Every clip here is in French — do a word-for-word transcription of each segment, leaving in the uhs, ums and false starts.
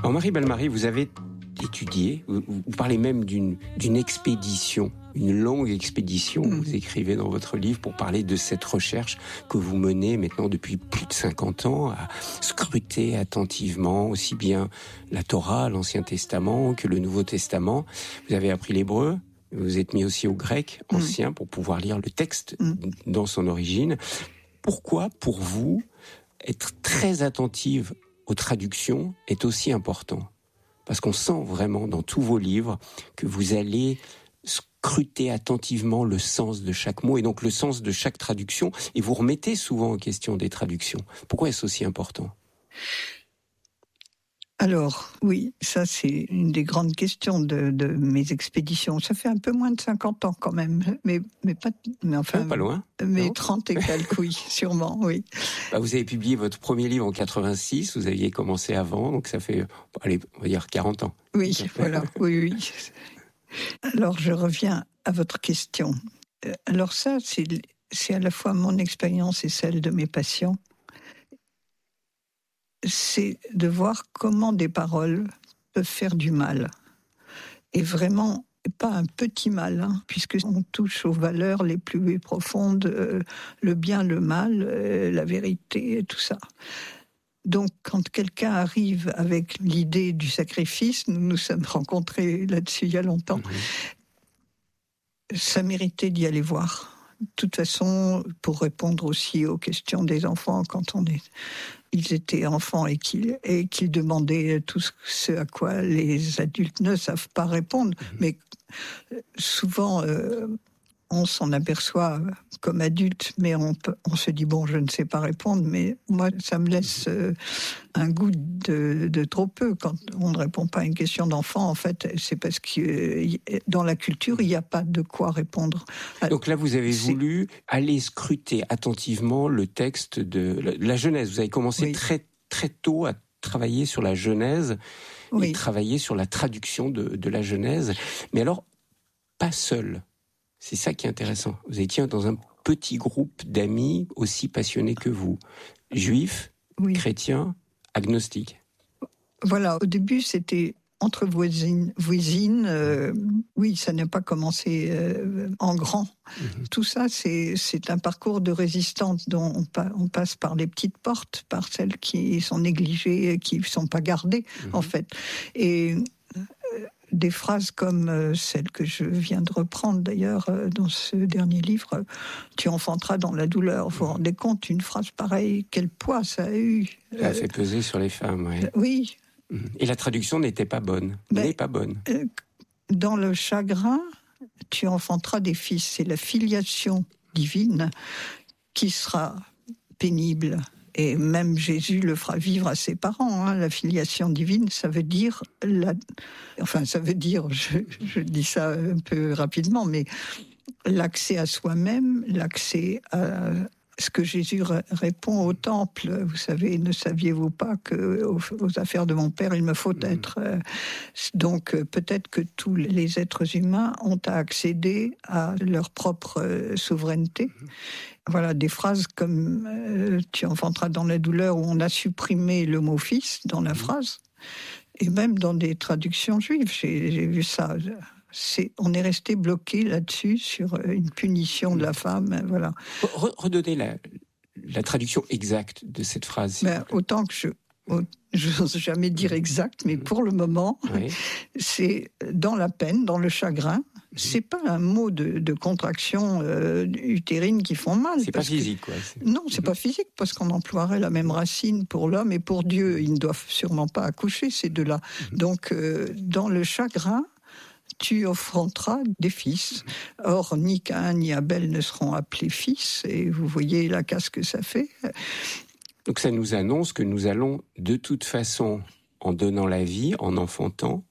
Alors Marie Bellemare, vous avez étudié, vous, vous parlez même d'une, d'une expédition, une longue expédition, mmh. vous écrivez dans votre livre pour parler de cette recherche que vous menez maintenant depuis plus de cinquante ans, à scruter attentivement aussi bien la Torah, l'Ancien Testament, que le Nouveau Testament. Vous avez appris l'hébreu, vous vous êtes mis aussi au grec ancien mmh. pour pouvoir lire le texte mmh. dans son origine. Pourquoi, pour vous, être très attentive aux traductions est aussi important? Parce qu'on sent vraiment dans tous vos livres que vous allez scruter attentivement le sens de chaque mot et donc le sens de chaque traduction, et vous remettez souvent en question des traductions. Pourquoi est-ce aussi important ? Alors, oui, ça c'est une des grandes questions de, de mes expéditions. Ça fait un peu moins de cinquante ans quand même, mais, mais, pas, mais enfin... Ah, pas loin. Mais non trente et quelques, oui, sûrement, oui. Bah, vous avez publié votre premier livre en quatre-vingt-six, vous aviez commencé avant, donc ça fait, allez, on va dire quarante ans. Oui, voilà, oui, oui. Alors, je reviens à votre question. Alors ça, c'est, c'est à la fois mon expérience et celle de mes patients. C'est de voir comment des paroles peuvent faire du mal. Et vraiment, pas un petit mal, hein, puisqu'on touche aux valeurs les plus profondes, euh, le bien, le mal, euh, la vérité, tout ça. Donc, quand quelqu'un arrive avec l'idée du sacrifice, nous nous sommes rencontrés là-dessus il y a longtemps, mmh. ça méritait d'y aller voir. De toute façon, pour répondre aussi aux questions des enfants, quand on est, ils étaient enfants et qu'ils, et qu'ils demandaient tout ce à quoi les adultes ne savent pas répondre, mmh. mais souvent euh, on s'en aperçoit comme adulte, mais on, peut, on se dit bon, je ne sais pas répondre, mais moi ça me laisse euh, un goût de, de trop peu quand on ne répond pas à une question d'enfant. En fait, c'est parce que euh, dans la culture il n'y a pas de quoi répondre. Donc là, vous avez c'est... voulu aller scruter attentivement le texte de la, la Genèse. Vous avez commencé oui. très très tôt à travailler sur la Genèse oui. et travailler sur la traduction de, de la Genèse. Mais alors, pas seul. C'est ça qui est intéressant. Vous étiez dans un petit groupe d'amis aussi passionnés que vous, juifs, oui. chrétiens, agnostiques. Voilà, au début c'était entre voisines, voisines euh, oui, ça n'a pas commencé euh, en grand. Mmh. Tout ça, c'est, c'est un parcours de résistance dont on, pa- on passe par les petites portes, par celles qui sont négligées, qui ne sont pas gardées, mmh. en fait. Et euh, des phrases comme euh, celle que je viens de reprendre d'ailleurs euh, dans ce dernier livre, euh, « Tu enfanteras dans la douleur ». Vous vous rendez compte, une phrase pareille, quel poids ça a eu. Ça a fait peser sur les femmes, oui. Euh, oui. Et la traduction n'était pas bonne. Ben, n'est pas bonne. Euh, dans le chagrin, tu enfanteras des fils. C'est la filiation divine qui sera pénible. Et même Jésus le fera vivre à ses parents. Hein. La filiation divine, ça veut dire... La... Enfin, ça veut dire, je, je dis ça un peu rapidement, mais l'accès à soi-même, l'accès à... Ce que Jésus répond au temple, vous savez, ne saviez-vous pas qu'aux aux affaires de mon Père, il me faut être... Donc peut-être que tous les êtres humains ont à accéder à leur propre souveraineté. Voilà, des phrases comme euh, « tu enfanteras dans la douleur » où on a supprimé le mot « fils » dans la phrase. Et même dans des traductions juives, j'ai, j'ai vu ça... C'est, on est resté bloqué là-dessus sur une punition de la femme, voilà. Redonnez la, la traduction exacte de cette phrase. Ben, autant que je, je n'ose jamais dire exact, mais pour le moment, oui. c'est dans la peine, dans le chagrin. C'est pas un mot de, de contraction euh, utérine qui font mal. C'est pas physique, que, quoi. C'est... Non, c'est pas physique parce qu'on emploierait la même racine pour l'homme et pour Dieu. Ils ne doivent sûrement pas accoucher ces deux-là. Mm-hmm. Donc, euh, dans le chagrin, tu enfanteras des fils. Or, ni Caïn ni Abel ne seront appelés fils, et vous voyez la casse que ça fait. Donc ça nous annonce que nous allons, de toute façon, en donnant la vie, en enfantant,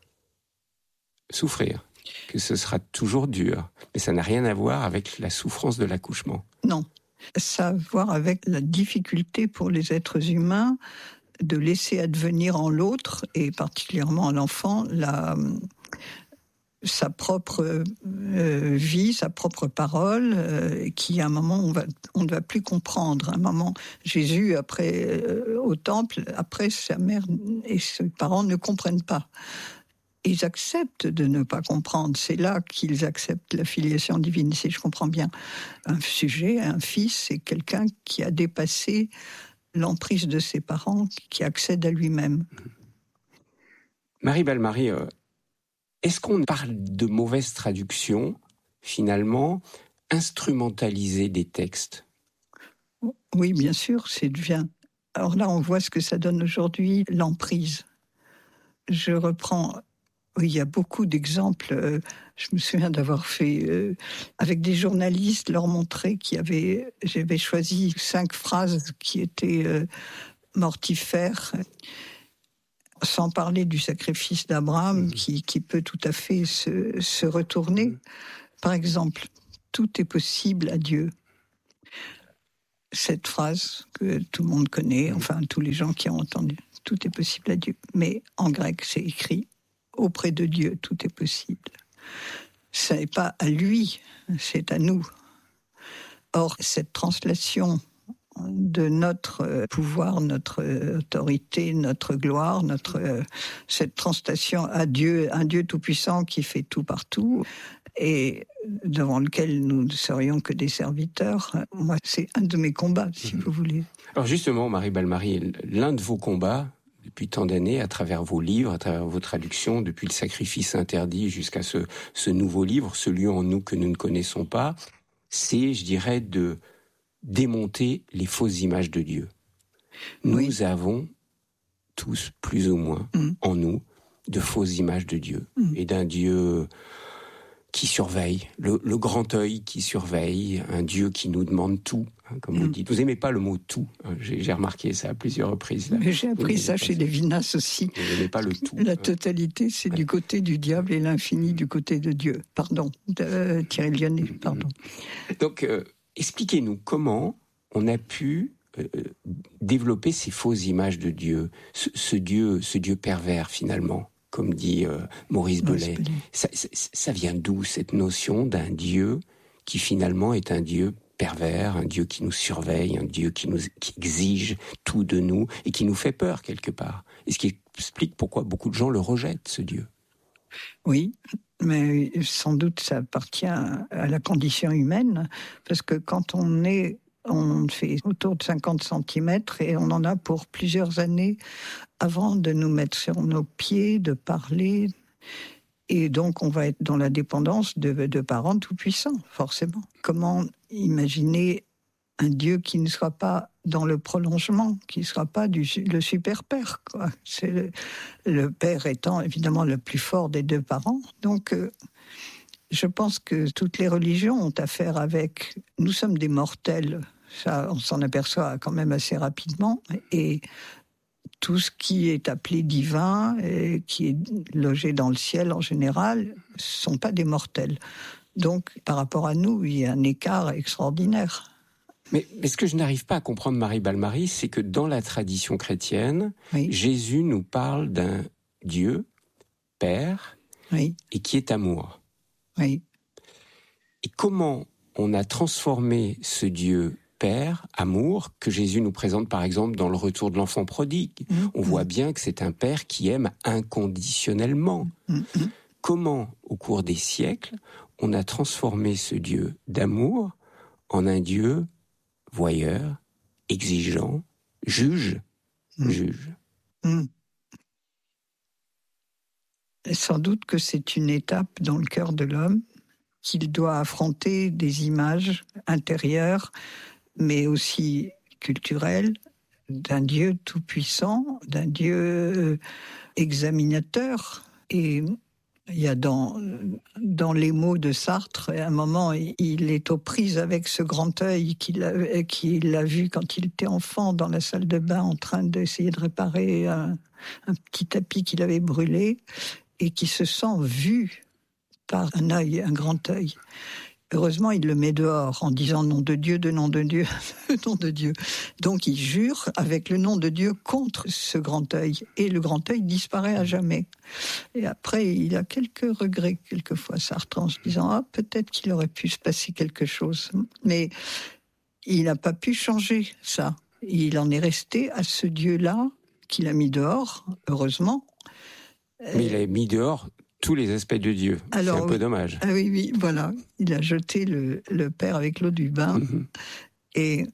souffrir. Que ce sera toujours dur. Mais ça n'a rien à voir avec la souffrance de l'accouchement. Non. Ça a à voir avec la difficulté pour les êtres humains de laisser advenir en l'autre, et particulièrement en l'enfant, la... sa propre euh, vie, sa propre parole, euh, qui à un moment on, va, on ne va plus comprendre. À un moment, Jésus, après euh, au temple, après sa mère et ses parents ne comprennent pas. Ils acceptent de ne pas comprendre. C'est là qu'ils acceptent la filiation divine, si je comprends bien. Un sujet, un fils, c'est quelqu'un qui a dépassé l'emprise de ses parents, qui accède à lui-même. Marie Balmary, euh, est-ce qu'on parle de mauvaise traduction, finalement, instrumentaliser des textes ? Oui, bien sûr, c'est devient. Alors là, on voit ce que ça donne aujourd'hui, l'emprise. Je reprends. Oui, il y a beaucoup d'exemples. Je me souviens d'avoir fait, euh, avec des journalistes, leur montrer qu'il y avait, j'avais choisi cinq phrases qui étaient euh, mortifères, sans parler du sacrifice d'Abraham, mmh. qui, qui peut tout à fait se, se retourner. Mmh. Par exemple, tout est possible à Dieu. Cette phrase que tout le monde connaît, mmh. enfin tous les gens qui ont entendu, tout est possible à Dieu. Mais en grec, c'est écrit, auprès de Dieu, tout est possible. Ce n'est pas à lui, c'est à nous. Or, cette translation de notre pouvoir, notre autorité, notre gloire, notre, cette translation à Dieu, un Dieu tout-puissant qui fait tout partout, et devant lequel nous ne serions que des serviteurs, moi, c'est un de mes combats, si mmh. vous voulez. Alors justement, Marie Balmary, l'un de vos combats, depuis tant d'années, à travers vos livres, à travers vos traductions, depuis le sacrifice interdit jusqu'à ce, ce nouveau livre, ce lieu en nous que nous ne connaissons pas, c'est, je dirais, de démonter les fausses images de Dieu. Nous oui. avons tous, plus ou moins, mmh. en nous, de fausses images de Dieu, mmh. et d'un Dieu qui surveille, le, le grand œil qui surveille, un Dieu qui nous demande tout, hein, comme mmh. vous dites. Vous n'aimez pas le mot « tout », hein, j'ai, j'ai remarqué ça à plusieurs reprises. Là. Mais j'ai appris ça chez Lévinas aussi. Vous n'aimez pas le tout. La totalité, c'est ouais. du côté du diable et l'infini du côté de Dieu. Pardon, de euh, Thierry Lyonnais, pardon. Donc, euh, expliquez-nous comment on a pu euh, développer ces fausses images de Dieu, ce, ce Dieu, ce Dieu pervers finalement, comme dit euh, Maurice Belay. Ça, ça, ça vient d'où cette notion d'un Dieu qui finalement est un Dieu pervers, un Dieu qui nous surveille, un Dieu qui nous qui exige tout de nous et qui nous fait peur quelque part. Et ce qui explique pourquoi beaucoup de gens le rejettent, ce Dieu. Oui. Mais sans doute ça appartient à la condition humaine, parce que quand on est, on fait autour de cinquante centimètres et on en a pour plusieurs années avant de nous mettre sur nos pieds, de parler. Et donc on va être dans la dépendance de, de parents tout-puissants, forcément. Comment imaginer un Dieu qui ne soit pas dans le prolongement, qui ne soit pas du, le super-père, quoi. C'est le, le père étant évidemment le plus fort des deux parents. Donc, euh, je pense que toutes les religions ont affaire avec... Nous sommes des mortels, ça, on s'en aperçoit quand même assez rapidement, et tout ce qui est appelé divin, et qui est logé dans le ciel en général, ne sont pas des mortels. Donc, par rapport à nous, il y a un écart extraordinaire. Mais, mais ce que je n'arrive pas à comprendre, Marie Balmary, c'est que dans la tradition chrétienne, oui. Jésus nous parle d'un Dieu, Père, oui. et qui est amour. Oui. Et comment on a transformé ce Dieu, Père, amour, que Jésus nous présente par exemple dans le retour de l'enfant prodigue. Mmh. On mmh. voit bien que c'est un Père qui aime inconditionnellement. Mmh. Comment, au cours des siècles, on a transformé ce Dieu d'amour en un Dieu voyeur, exigeant, juge, mmh. juge. Mmh. Sans doute que c'est une étape dans le cœur de l'homme, qu'il doit affronter des images intérieures, mais aussi culturelles, d'un Dieu tout-puissant, d'un Dieu examinateur. Et il y a dans, dans les mots de Sartre, à un moment, il est aux prises avec ce grand œil qu'il a, qu'il a vu quand il était enfant dans la salle de bain en train d'essayer de réparer un, un petit tapis qu'il avait brûlé et qui se sent vu par un œil, un grand œil. heureusement, il le met dehors en disant nom de Dieu, de nom de Dieu, nom de Dieu. Donc il jure avec le nom de Dieu contre ce grand œil. Et le grand œil disparaît à jamais. Et après, il a quelques regrets, quelquefois, Sartre, en se disant ah, peut-être qu'il aurait pu se passer quelque chose. Mais il n'a pas pu changer ça. Il en est resté à ce Dieu-là qu'il a mis dehors, heureusement. Mais il a mis dehors tous les aspects de Dieu. Alors, c'est un peu dommage. Ah oui, oui, voilà. Il a jeté le, le Père avec l'eau du bain. Mmh. Et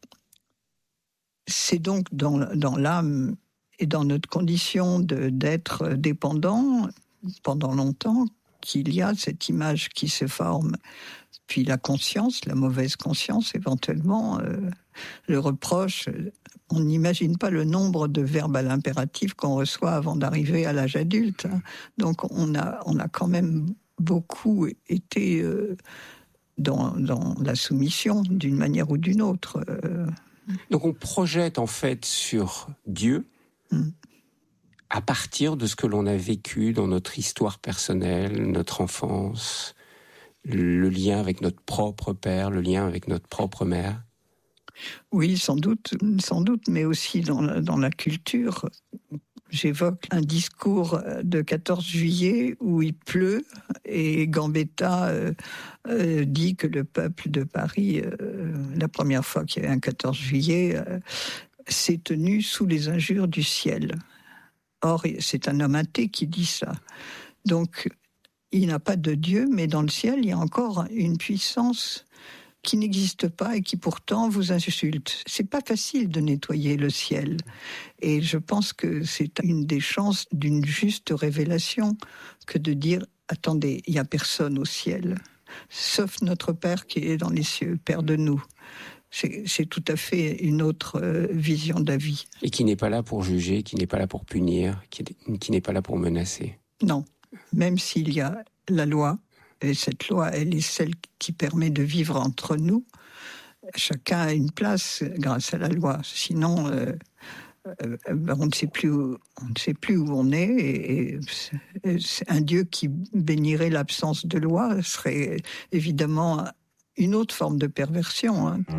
c'est donc dans, dans l'âme et dans notre condition de, d'être dépendant pendant longtemps qu'il y a cette image qui se forme. Puis la conscience, la mauvaise conscience éventuellement, euh, le reproche. On n'imagine pas le nombre de verbes à l'impératif qu'on reçoit avant d'arriver à l'âge adulte. Donc on a, on a quand même beaucoup été euh, dans, dans la soumission d'une manière ou d'une autre. Euh. Donc on projette en fait sur Dieu hum. à partir de ce que l'on a vécu dans notre histoire personnelle, notre enfance, le lien avec notre propre père, le lien avec notre propre mère. Oui, sans doute, sans doute, mais aussi dans la, dans la culture. J'évoque un discours de quatorze juillet où il pleut et Gambetta euh, euh, dit que le peuple de Paris, euh, la première fois qu'il y a eu un quatorze juillet, euh, s'est tenu sous les injures du ciel. Or, c'est un homme athée qui dit ça. Donc, il n'a pas de Dieu, mais dans le ciel, il y a encore une puissance qui n'existe pas et qui pourtant vous insulte. C'est pas facile de nettoyer le ciel. Et je pense que c'est une des chances d'une juste révélation que de dire « Attendez, il n'y a personne au ciel, sauf notre Père qui est dans les cieux, Père de nous ». C'est, c'est tout à fait une autre euh, vision de la vie. Et qui n'est pas là pour juger, qui n'est pas là pour punir, qui, qui n'est pas là pour menacer. Non, même s'il y a la loi, et cette loi, elle est celle qui permet de vivre entre nous. Chacun a une place grâce à la loi. Sinon, euh, euh, on ne sait plus où, on ne sait plus où on est. Et, et un Dieu qui bénirait l'absence de loi serait évidemment une autre forme de perversion. Hein.